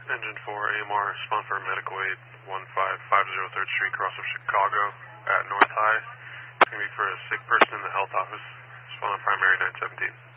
Engine 4 AMR, respond for medical aid 15503 3rd Street, cross of Chicago at North High. It's going to be for a sick person in the health office. Respond on primary 917.